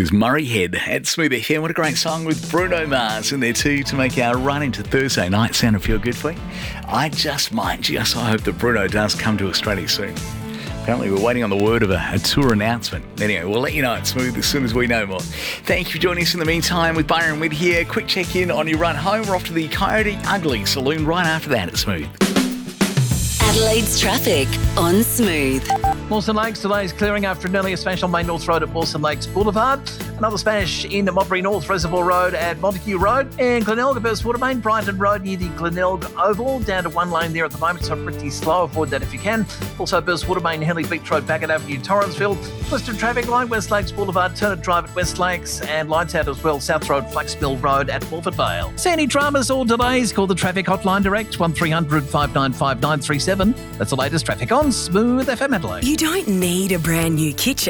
There's Murray Head at Smooth FM. What a great song with Bruno Mars in there too to make our run into Thursday night sound and feel good for you. I hope that Bruno does come to Australia soon. Apparently we're waiting on the word of a tour announcement. Anyway, we'll let you know at Smooth as soon as we know more. Thank you for joining us in the meantime with Byron Witt here. Quick check-in on your run home. We're off to the Coyote Ugly Saloon right after that at Smooth. Adelaide's traffic on Smooth. Mawson Lakes delays clearing after an earlier smash on Main North Road at Mawson Lakes Boulevard. Another smash in Modbury North Reservoir Road at Montague Road. And Glenelg burst Watermain, Brighton Road near the Glenelg Oval. Down to one lane there at the moment, so pretty slow. Avoid that if you can. Also burst Watermain, Henley Beach Road, Bagot Avenue, Torrensville. Twisted traffic line, West Lakes Boulevard, Turnip Drive at West Lakes. And lights out as well, South Road, Flaxmill Road at Morford Vale. See any dramas or delays? Call the traffic hotline direct, 1300 595 937. That's the latest traffic on Smooth FM Adelaide. You don't need a brand new kitchen.